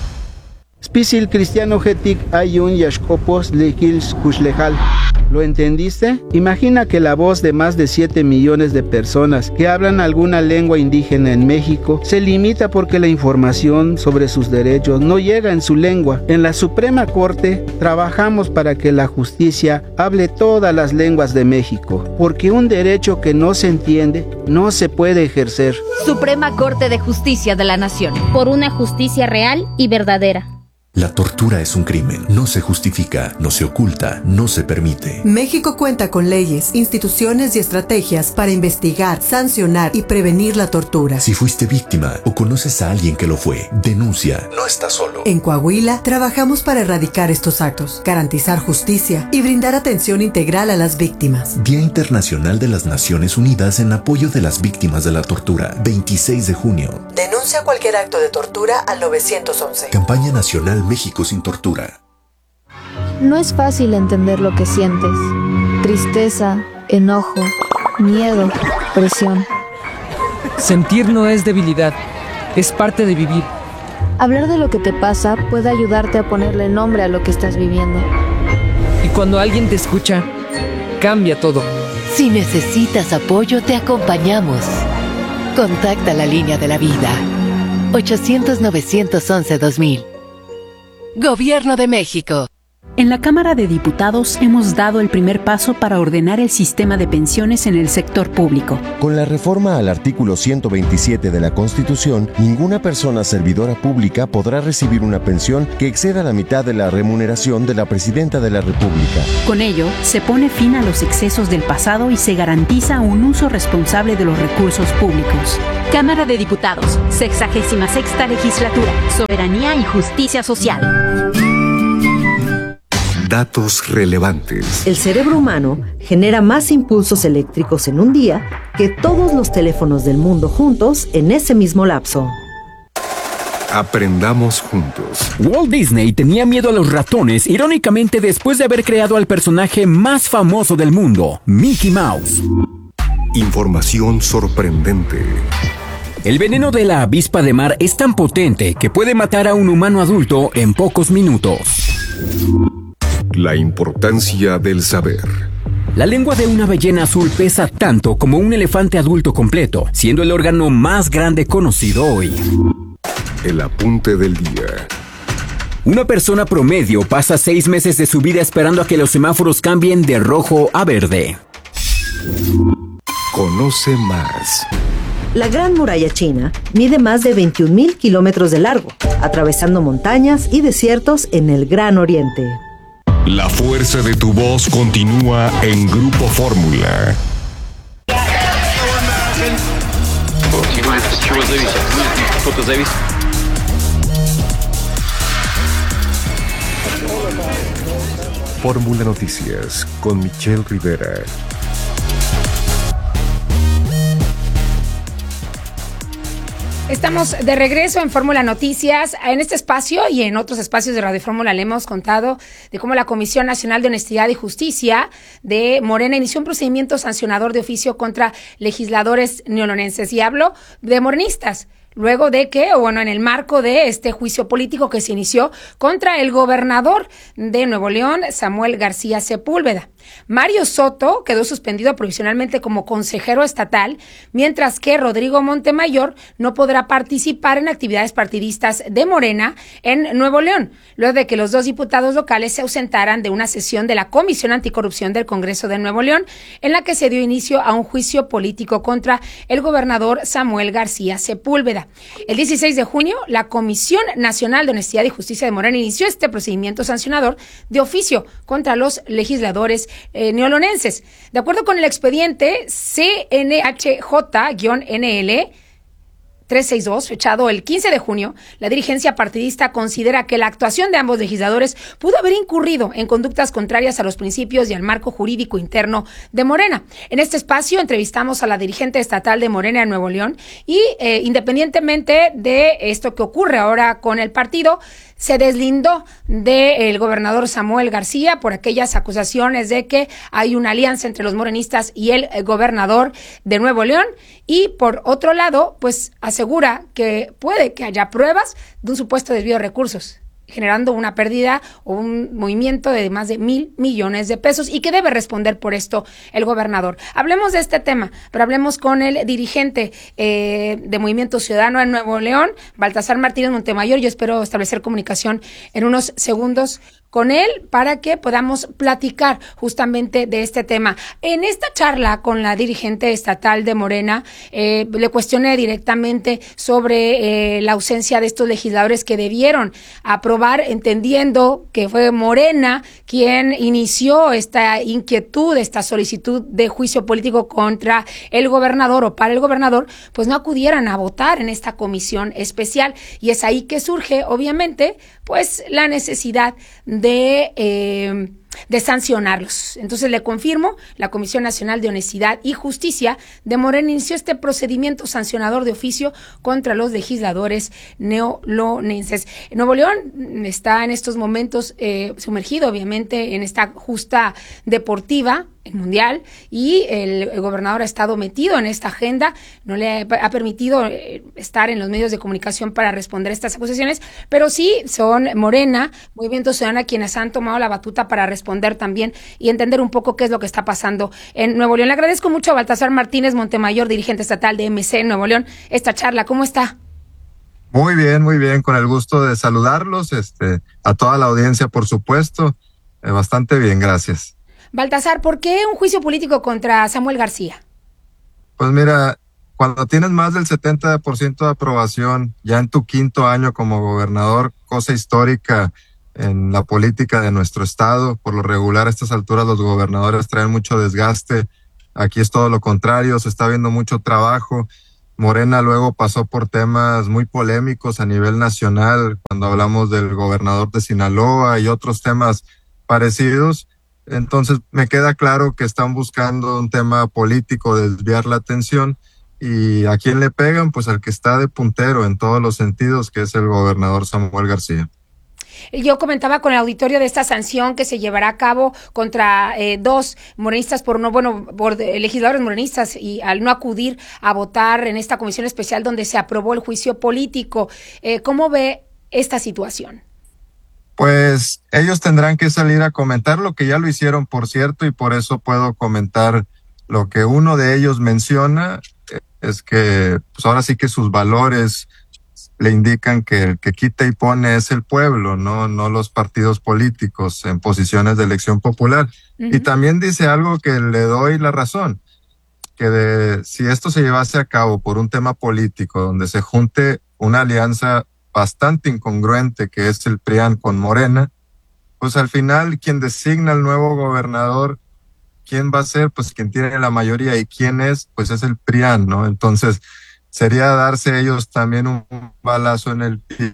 Spisil Cristiano Getik Ayun Yashkopos Lekils Kushlejal. ¿Lo entendiste? Imagina que la voz de más de siete millones de personas que hablan alguna lengua indígena en México se limita porque la información sobre sus derechos no llega en su lengua. En la Suprema Corte trabajamos para que la justicia hable todas las lenguas de México, porque un derecho que no se entiende no se puede ejercer. Suprema Corte de Justicia de la Nación. Por una justicia real y verdadera. La tortura es un crimen. No se justifica, no se oculta, no se permite. México cuenta con leyes, instituciones y estrategias para investigar, sancionar y prevenir la tortura. Si fuiste víctima o conoces a alguien que lo fue, denuncia. No estás solo. En Coahuila, trabajamos para erradicar estos actos, garantizar justicia y brindar atención integral a las víctimas. Día Internacional de las Naciones Unidas en apoyo de las víctimas de la tortura. veintiséis de junio. Denuncia cualquier acto de tortura al nueve once. Campaña Nacional México sin tortura. No es fácil entender lo que sientes. Tristeza, enojo, miedo, presión. Sentir no es debilidad, es parte de vivir. Hablar de lo que te pasa puede ayudarte a ponerle nombre a lo que estás viviendo. Y cuando alguien te escucha, cambia todo. Si necesitas apoyo, te acompañamos. Contacta la línea de la vida. ochocientos, novecientos once, dos mil. Gobierno de México. En la Cámara de Diputados hemos dado el primer paso para ordenar el sistema de pensiones en el sector público. Con la reforma al artículo ciento veintisiete de la Constitución, ninguna persona servidora pública podrá recibir una pensión que exceda la mitad de la remuneración de la Presidenta de la República. Con ello, se pone fin a los excesos del pasado y se garantiza un uso responsable de los recursos públicos. Cámara de Diputados, sexagésima sexta legislatura, soberanía y justicia social. Datos relevantes. El cerebro humano genera más impulsos eléctricos en un día que todos los teléfonos del mundo juntos en ese mismo lapso. Aprendamos juntos. Walt Disney tenía miedo a los ratones, irónicamente después de haber creado al personaje más famoso del mundo, Mickey Mouse. Información sorprendente. El veneno de la avispa de mar es tan potente que puede matar a un humano adulto en pocos minutos. La importancia del saber. La lengua de una ballena azul pesa tanto como un elefante adulto completo, siendo el órgano más grande conocido hoy. El apunte del día. Una persona promedio pasa seis meses de su vida esperando a que los semáforos cambien de rojo a verde. Conoce más. La Gran Muralla China mide más de veintiún mil kilómetros de largo, atravesando montañas y desiertos en el Gran Oriente. La fuerza de tu voz continúa en Grupo Fórmula. Fórmula Noticias con Michelle Rivera. Estamos de regreso en Fórmula Noticias. En este espacio y en otros espacios de Radio Fórmula le hemos contado de cómo la Comisión Nacional de Honestidad y Justicia de Morena inició un procedimiento sancionador de oficio contra legisladores neolonenses. Y hablo de morenistas. luego de que, o bueno, en el marco de este juicio político que se inició contra el gobernador de Nuevo León, Samuel García Sepúlveda. Mario Soto quedó suspendido provisionalmente como consejero estatal, mientras que Rodrigo Montemayor no podrá participar en actividades partidistas de Morena en Nuevo León, luego de que los dos diputados locales se ausentaran de una sesión de la Comisión Anticorrupción del Congreso de Nuevo León, en la que se dio inicio a un juicio político contra el gobernador Samuel García Sepúlveda. El dieciséis de junio, la Comisión Nacional de Honestidad y Justicia de Morena inició este procedimiento sancionador de oficio contra los legisladores eh, neolonenses. De acuerdo con el expediente C N H J N L trescientos sesenta y dos, fechado el quince de junio, la dirigencia partidista considera que la actuación de ambos legisladores pudo haber incurrido en conductas contrarias a los principios y al marco jurídico interno de Morena. En este espacio entrevistamos a la dirigente estatal de Morena en Nuevo León y eh, independientemente de esto que ocurre ahora con el partido, se deslindó del gobernador Samuel García por aquellas acusaciones de que hay una alianza entre los morenistas y el gobernador de Nuevo León, y por otro lado, pues asegura que puede que haya pruebas de un supuesto desvío de recursos, generando una pérdida o un movimiento de más de mil millones de pesos, y que debe responder por esto el gobernador. Hablemos de este tema, pero hablemos con el dirigente eh, de Movimiento Ciudadano en Nuevo León, Baltasar Martínez Montemayor. Yo espero establecer comunicación en unos segundos con él para que podamos platicar justamente de este tema. En esta charla con la dirigente estatal de Morena, eh, le cuestioné directamente sobre eh, la ausencia de estos legisladores que debieron aprobar, entendiendo que fue Morena quien inició esta inquietud, esta solicitud de juicio político contra el gobernador o para el gobernador, pues no acudieran a votar en esta comisión especial. Y es ahí que surge, obviamente, pues la necesidad de eh, de sancionarlos. Entonces le confirmo, la Comisión Nacional de Honestidad y Justicia de Morena inició este procedimiento sancionador de oficio contra los legisladores neolonenses. Nuevo León está en estos momentos eh, sumergido, obviamente, en esta justa deportiva el mundial, y el, el gobernador ha estado metido en esta agenda, no le ha permitido eh, estar en los medios de comunicación para responder a estas acusaciones, pero sí son Morena, Movimiento Ciudadano, quienes han tomado la batuta para responder también y entender un poco qué es lo que está pasando en Nuevo León. Le agradezco mucho a Baltasar Martínez Montemayor, dirigente estatal de M C en Nuevo León, esta charla. ¿Cómo está? Muy bien, muy bien, con el gusto de saludarlos, este, a toda la audiencia, por supuesto, eh, bastante bien, gracias. Baltasar, ¿por qué un juicio político contra Samuel García? Pues mira, cuando tienes más del setenta por ciento de aprobación, ya en tu quinto año como gobernador, cosa histórica en la política de nuestro estado, por lo regular a estas alturas los gobernadores traen mucho desgaste, aquí es todo lo contrario, se está viendo mucho trabajo. Morena luego pasó por temas muy polémicos a nivel nacional, cuando hablamos del gobernador de Sinaloa y otros temas parecidos. Entonces me queda claro que están buscando un tema político, desviar la atención, y a quién le pegan, pues al que está de puntero en todos los sentidos, que es el gobernador Samuel García. Yo comentaba con el auditorio de esta sanción que se llevará a cabo contra eh, dos morenistas por no, bueno, por eh, legisladores morenistas, y al no acudir a votar en esta comisión especial donde se aprobó el juicio político. Eh, ¿Cómo ve esta situación? Pues ellos tendrán que salir a comentar lo que ya lo hicieron, por cierto, y por eso puedo comentar lo que uno de ellos menciona, es que pues ahora sí que sus valores le indican que el que quita y pone es el pueblo, no, no los partidos políticos en posiciones de elección popular. Uh-huh. Y también dice algo que le doy la razón, que de, si esto se llevase a cabo por un tema político, donde se junte una alianza bastante incongruente que es el P R I A N con Morena, pues al final quien designa al nuevo gobernador, ¿quién va a ser? Pues quien tiene la mayoría, y quién es, pues es el P R I A N, ¿no? Entonces sería darse ellos también un balazo en el pie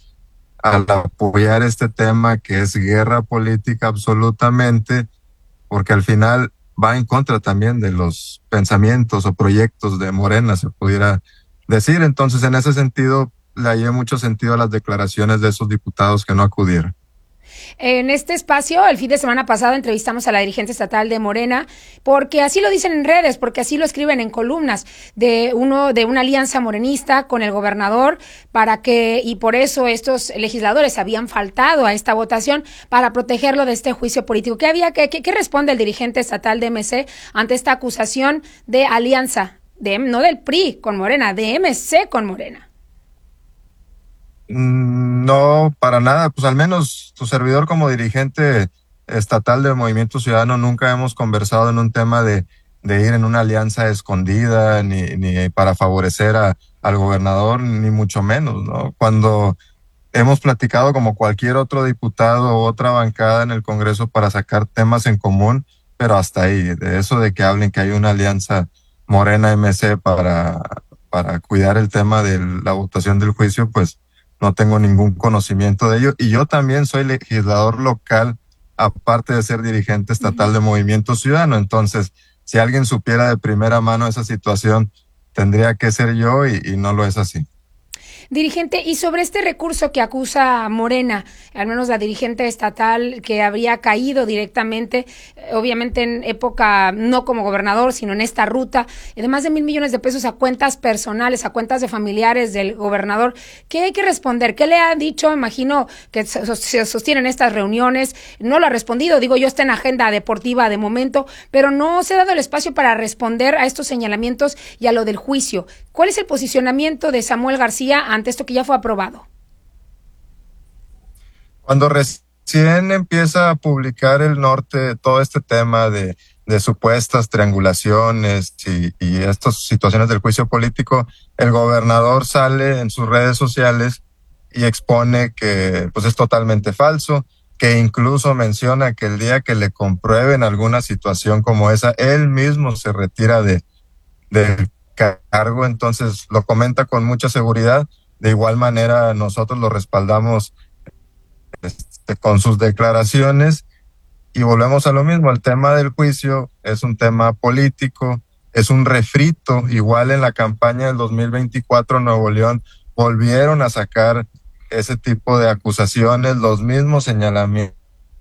al apoyar este tema que es guerra política absolutamente, porque al final va en contra también de los pensamientos o proyectos de Morena, se pudiera decir. Entonces en ese sentido le hallé mucho sentido a las declaraciones de esos diputados que no acudieron. En este espacio, el fin de semana pasado, entrevistamos a la dirigente estatal de Morena, porque así lo dicen en redes, porque así lo escriben en columnas, de uno de una alianza morenista con el gobernador, para que, y por eso estos legisladores habían faltado a esta votación para protegerlo de este juicio político. ¿Qué había, qué, qué, qué responde el dirigente estatal de M C ante esta acusación de alianza, de, no del P R I con Morena, de M C con Morena? No, para nada. Pues al menos tu servidor como dirigente estatal del Movimiento Ciudadano nunca hemos conversado en un tema de, de ir en una alianza escondida ni, ni para favorecer a, al gobernador, ni mucho menos, ¿no? Cuando hemos platicado como cualquier otro diputado o otra bancada en el Congreso para sacar temas en común, pero hasta ahí, de eso de que hablen que hay una alianza Morena-M C para, para cuidar el tema de la votación del juicio, pues no tengo ningún conocimiento de ello. Y yo también soy legislador local, aparte de ser dirigente estatal de Movimiento Ciudadano. Entonces, si alguien supiera de primera mano esa situación, tendría que ser yo y, y no lo es así. Dirigente, y sobre este recurso que acusa Morena, al menos la dirigente estatal, que habría caído directamente, obviamente en época, no como gobernador, sino en esta ruta, de más de mil millones de pesos a cuentas personales, a cuentas de familiares del gobernador, ¿qué hay que responder? ¿Qué le ha dicho? Imagino que se sostienen estas reuniones, no lo ha respondido, digo yo, está en agenda deportiva de momento, pero no se ha dado el espacio para responder a estos señalamientos y a lo del juicio. ¿Cuál es el posicionamiento de Samuel García ante esto que ya fue aprobado? Cuando recién empieza a publicar el Norte todo este tema de, de supuestas triangulaciones y, y estas situaciones del juicio político, el gobernador sale en sus redes sociales y expone que pues es totalmente falso, que incluso menciona que el día que le comprueben alguna situación como esa, él mismo se retira de, de cargo. Entonces lo comenta con mucha seguridad. De igual manera nosotros lo respaldamos este, con sus declaraciones y volvemos a lo mismo. El tema del juicio es un tema político, es un refrito. Igual en la campaña del dos mil veinticuatro Nuevo León volvieron a sacar ese tipo de acusaciones, los mismos señalamientos.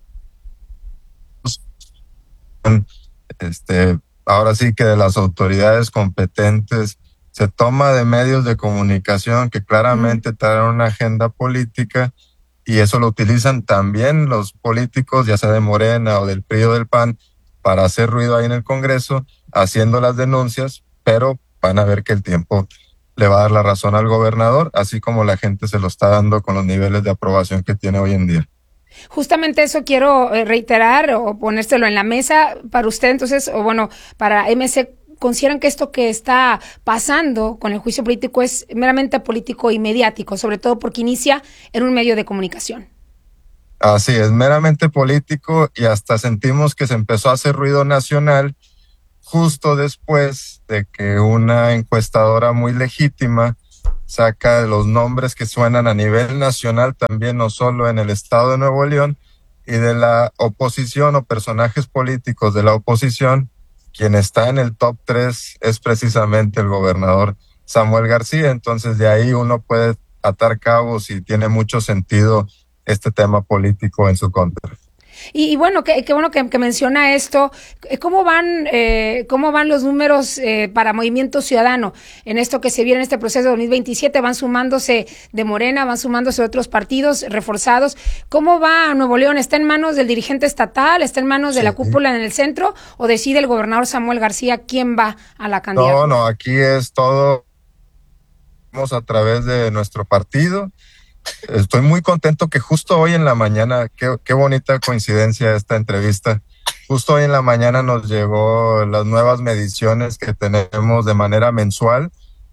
Este, ahora sí que de las autoridades competentes, se toma de medios de comunicación que claramente traen una agenda política y eso lo utilizan también los políticos, ya sea de Morena o del P R I o del P A N, para hacer ruido ahí en el Congreso, haciendo las denuncias, pero van a ver que el tiempo le va a dar la razón al gobernador, así como la gente se lo está dando con los niveles de aprobación que tiene hoy en día. Justamente eso quiero reiterar o ponérselo en la mesa para usted, entonces, o bueno, para M C, ¿consideran que esto que está pasando con el juicio político es meramente político y mediático, sobre todo porque inicia en un medio de comunicación? Así es, meramente político, y hasta sentimos que se empezó a hacer ruido nacional justo después de que una encuestadora muy legítima saca los nombres que suenan a nivel nacional también, no solo en el estado de Nuevo León, y de la oposición o personajes políticos de la oposición. Quien está en el top tres es precisamente el gobernador Samuel García. Entonces de ahí uno puede atar cabos y tiene mucho sentido este tema político en su contra. Y, y bueno, qué, qué bueno que, que menciona esto. ¿Cómo van, eh, cómo van los números eh, para Movimiento Ciudadano en esto que se viene en este proceso de dos mil veintisiete? Van sumándose de Morena, van sumándose otros partidos reforzados. ¿Cómo va Nuevo León? ¿Está en manos del dirigente estatal? ¿Está en manos de sí. la cúpula en el centro? ¿O decide el gobernador Samuel García quién va a la candidatura? No, no, aquí es todo vamos a través de nuestro partido. Estoy muy contento que justo hoy en la mañana, qué, qué bonita coincidencia esta entrevista, justo hoy en la mañana nos llegó las nuevas mediciones que tenemos de manera mensual,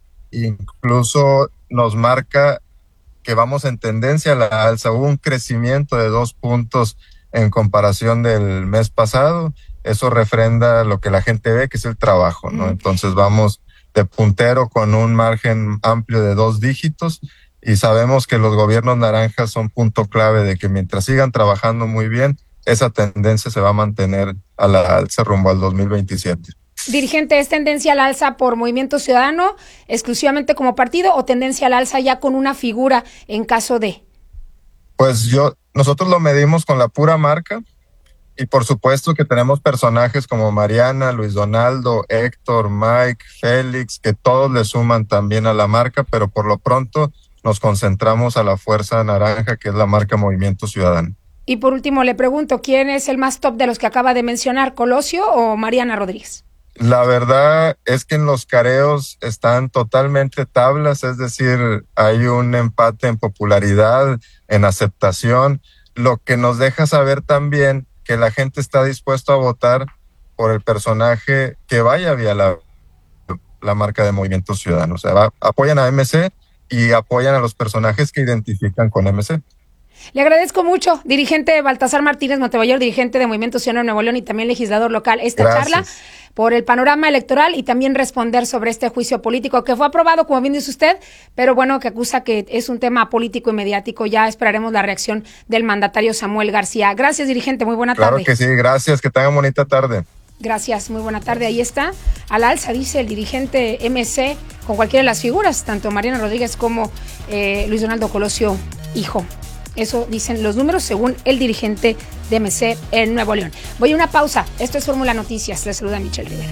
incluso nos marca que vamos en tendencia a la alza, hubo un crecimiento de dos puntos en comparación del mes pasado, eso refrenda lo que la gente ve, que es el trabajo, ¿no? Entonces vamos de puntero con un margen amplio de dos dígitos, y sabemos que los gobiernos naranjas son punto clave de que mientras sigan trabajando muy bien, esa tendencia se va a mantener a la alza rumbo al dos mil veintisiete. Dirigente, ¿es tendencia al alza por Movimiento Ciudadano exclusivamente como partido o tendencia al alza ya con una figura en caso de? Pues yo, nosotros lo medimos con la pura marca y por supuesto que tenemos personajes como Mariana, Luis Donaldo, Héctor, Mike, Félix, que todos le suman también a la marca, pero por lo pronto nos concentramos a la Fuerza Naranja, que es la marca Movimiento Ciudadano. Y por último le pregunto, ¿quién es el más top de los que acaba de mencionar, Colosio o Mariana Rodríguez? La verdad es que en los careos están totalmente tablas, es decir, hay un empate en popularidad, en aceptación, lo que nos deja saber también que la gente está dispuesta a votar por el personaje que vaya vía la, la marca de Movimiento Ciudadano. O sea, va, apoyan a M C y apoyan a los personajes que identifican con M C. Le agradezco mucho, dirigente Baltasar Martínez Montemayor, dirigente de Movimiento Ciudadano Nuevo León y también legislador local, esta Gracias. charla por el panorama electoral y también responder sobre este juicio político que fue aprobado, como bien dice usted, pero bueno, que acusa que es un tema político y mediático. Ya esperaremos la reacción del mandatario Samuel García. Gracias, dirigente, muy buena claro tarde. Claro que sí, gracias, que tengan bonita tarde. Gracias, muy buena tarde. Ahí está, al alza, dice el dirigente M C, con cualquiera de las figuras, tanto Mariana Rodríguez como eh, Luis Donaldo Colosio, hijo. Eso dicen los números según el dirigente de M C en Nuevo León. Voy a una pausa. Esto es Fórmula Noticias. Les saluda Michelle Rivera.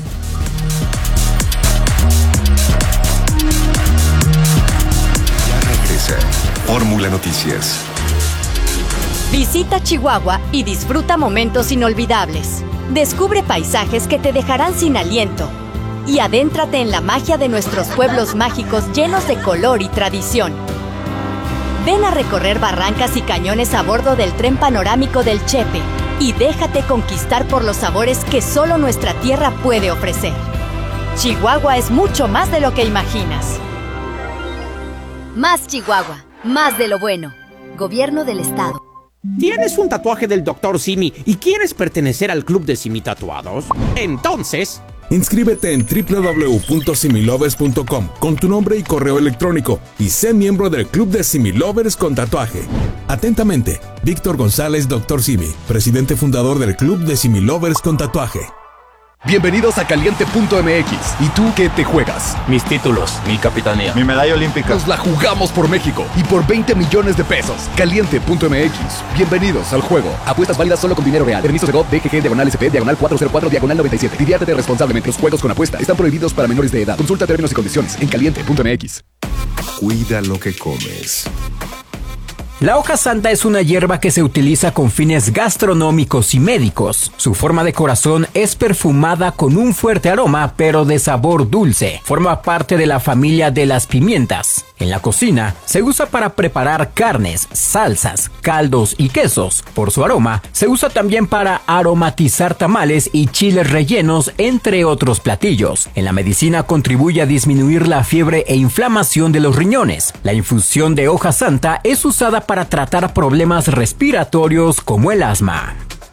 Ya regresa Fórmula Noticias. Visita Chihuahua y disfruta momentos inolvidables. Descubre paisajes que te dejarán sin aliento. Y adéntrate en la magia de nuestros pueblos mágicos llenos de color y tradición. Ven a recorrer barrancas y cañones a bordo del tren panorámico del Chepe y déjate conquistar por los sabores que solo nuestra tierra puede ofrecer. Chihuahua es mucho más de lo que imaginas. Más Chihuahua, más de lo bueno. Gobierno del Estado. ¿Tienes un tatuaje del doctor Simi y quieres pertenecer al club de Simi Tatuados? Entonces... inscríbete en doble u doble u doble u punto similovers punto com con tu nombre y correo electrónico y sé miembro del Club de Similovers con tatuaje. Atentamente, Víctor González, doctor Simi, presidente fundador del Club de Similovers con tatuaje. Bienvenidos a Caliente punto M X. ¿Y tú qué te juegas? Mis títulos, mi capitanía, mi medalla olímpica. Nos la jugamos por México y por veinte millones de pesos. Caliente punto M X. Bienvenidos al juego. Apuestas válidas solo con dinero real. Permisos de G O V, D G G, diagonal S P, diagonal cuatro cero cuatro, diagonal noventa y siete. Diviértete responsablemente. Los juegos con apuesta están prohibidos para menores de edad. Consulta términos y condiciones en Caliente punto M X. Cuida lo que comes. La hoja santa es una hierba que se utiliza con fines gastronómicos y médicos. Su forma de corazón es perfumada con un fuerte aroma, pero de sabor dulce. Forma parte de la familia de las pimientas. En la cocina, se usa para preparar carnes, salsas, caldos y quesos. Por su aroma, se usa también para aromatizar tamales y chiles rellenos, entre otros platillos. En la medicina contribuye a disminuir la fiebre e inflamación de los riñones. La infusión de hoja santa es usada para tratar problemas respiratorios como el asma.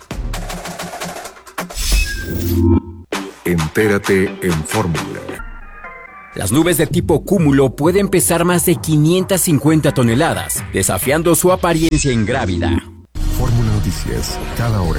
Entérate en Fórmula. Las nubes de tipo cúmulo pueden pesar más de quinientas cincuenta toneladas, desafiando su apariencia ingrávida. Fórmula Noticias, cada hora.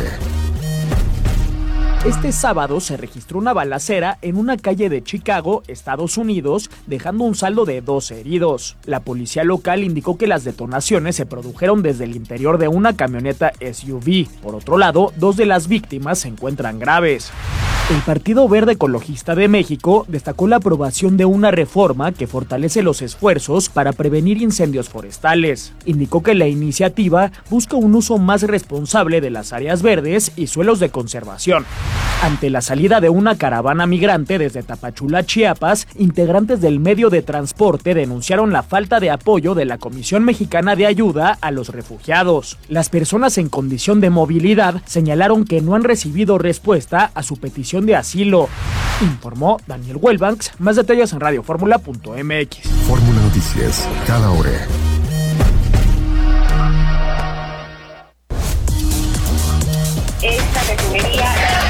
Este sábado se registró una balacera en una calle de Chicago, Estados Unidos, dejando un saldo de doce heridos. La policía local indicó que las detonaciones se produjeron desde el interior de una camioneta S U V. Por otro lado, dos de las víctimas se encuentran graves. El Partido Verde Ecologista de México destacó la aprobación de una reforma que fortalece los esfuerzos para prevenir incendios forestales. Indicó que la iniciativa busca un uso más responsable de las áreas verdes y suelos de conservación. Ante la salida de una caravana migrante desde Tapachula, Chiapas, integrantes del medio de transporte denunciaron la falta de apoyo de la Comisión Mexicana de Ayuda a los Refugiados. Las personas en condición de movilidad señalaron que no han recibido respuesta a su petición de asilo. Informó Daniel Welbanks. Más detalles en radio fórmula punto m x. Fórmula Noticias, cada hora. Esta refinería.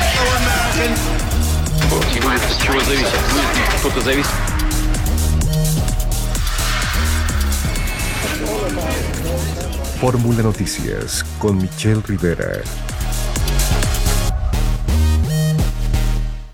Fórmula Noticias con Michelle Rivera.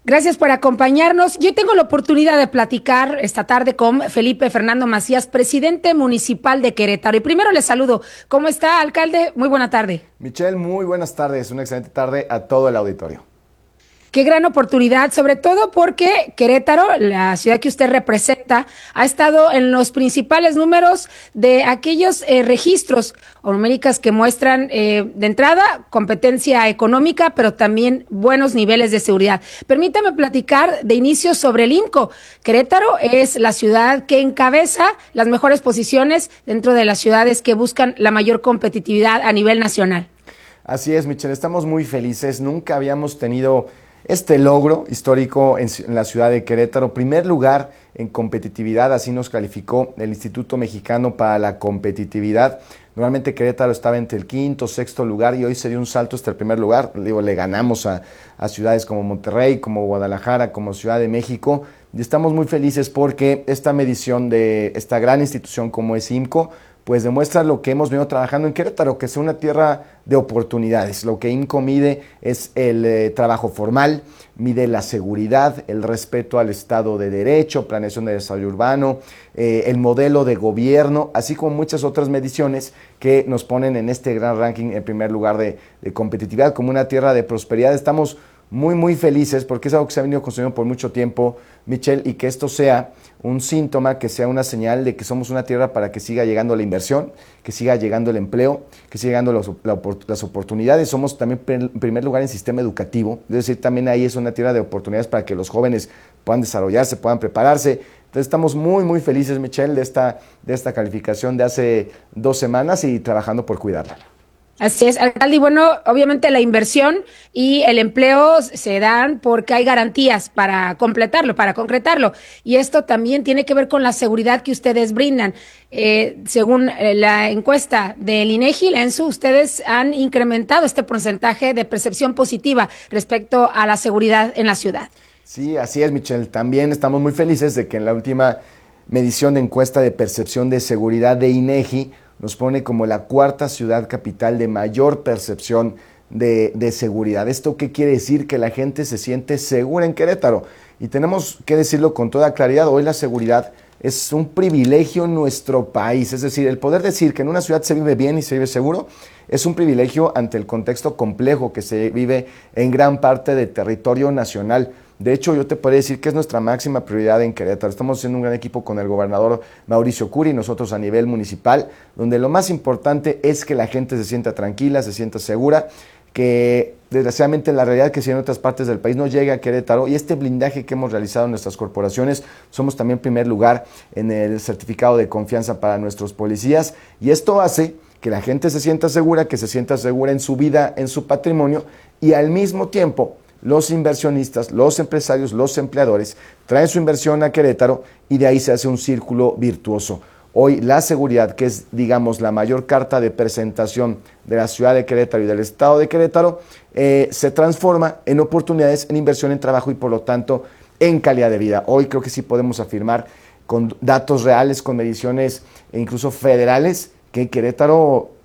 Gracias por acompañarnos. Yo tengo la oportunidad de platicar esta tarde con Felipe Fernando Macías, presidente municipal de Querétaro. Y primero le saludo. ¿Cómo está, alcalde? Muy buena tarde. Michelle, muy buenas tardes. Una excelente tarde a todo el auditorio. Qué gran oportunidad, sobre todo porque Querétaro, la ciudad que usted representa, ha estado en los principales números de aquellos eh, registros o numéricas que muestran eh, de entrada competencia económica, pero también buenos niveles de seguridad. Permítame platicar de inicio sobre el IMCO. Querétaro es la ciudad que encabeza las mejores posiciones dentro de las ciudades que buscan la mayor competitividad a nivel nacional. Así es, Michelle, estamos muy felices. Nunca habíamos tenido este logro histórico en, en la ciudad de Querétaro, primer lugar en competitividad, así nos calificó el Instituto Mexicano para la Competitividad. Normalmente Querétaro estaba entre el quinto, sexto lugar y hoy se dio un salto hasta el primer lugar. Digo, le ganamos a, a ciudades como Monterrey, como Guadalajara, como Ciudad de México y estamos muy felices porque esta medición de esta gran institución como es IMCO pues demuestra lo que hemos venido trabajando en Querétaro, que es una tierra de oportunidades. Lo que IMCO mide es el eh, trabajo formal, mide la seguridad, el respeto al Estado de Derecho, planeación de desarrollo urbano, eh, el modelo de gobierno, así como muchas otras mediciones que nos ponen en este gran ranking en primer lugar de, de competitividad, como una tierra de prosperidad. Estamos muy, muy felices porque es algo que se ha venido construyendo por mucho tiempo, Michelle, y que esto sea un síntoma, que sea una señal de que somos una tierra para que siga llegando la inversión, que siga llegando el empleo, que siga llegando los, la, las oportunidades. Somos también en primer lugar en sistema educativo, es decir, también ahí es una tierra de oportunidades para que los jóvenes puedan desarrollarse, puedan prepararse. Entonces estamos muy, muy felices, Michelle, de esta, de esta calificación de hace dos semanas y trabajando por cuidarla. Así es, alcalde, y bueno, obviamente la inversión y el empleo se dan porque hay garantías para completarlo, para concretarlo, y esto también tiene que ver con la seguridad que ustedes brindan. Eh, según la encuesta del INEGI, la ENSU, ustedes han incrementado este porcentaje de percepción positiva respecto a la seguridad en la ciudad. Sí, así es, Michelle. También estamos muy felices de que en la última medición de encuesta de percepción de seguridad de INEGI nos pone como la cuarta ciudad capital de mayor percepción de, de seguridad. ¿Esto qué quiere decir? Que la gente se siente segura en Querétaro. Y tenemos que decirlo con toda claridad, hoy la seguridad es un privilegio en nuestro país. Es decir, el poder decir que en una ciudad se vive bien y se vive seguro es un privilegio ante el contexto complejo que se vive en gran parte del territorio nacional. De hecho, yo te podría decir que es nuestra máxima prioridad en Querétaro. Estamos haciendo un gran equipo con el gobernador Mauricio Curi y nosotros a nivel municipal, donde lo más importante es que la gente se sienta tranquila, se sienta segura, que desgraciadamente la realidad que si en otras partes del país no llega a Querétaro, y este blindaje que hemos realizado en nuestras corporaciones, somos también primer lugar en el certificado de confianza para nuestros policías, y esto hace que la gente se sienta segura, que se sienta segura en su vida, en su patrimonio, y al mismo tiempo los inversionistas, los empresarios, los empleadores traen su inversión a Querétaro y de ahí se hace un círculo virtuoso. Hoy la seguridad, que es, digamos, la mayor carta de presentación de la ciudad de Querétaro y del estado de Querétaro, eh, se transforma en oportunidades, en inversión, en trabajo y por lo tanto en calidad de vida. Hoy creo que sí podemos afirmar con datos reales, con mediciones e incluso federales, que Querétaro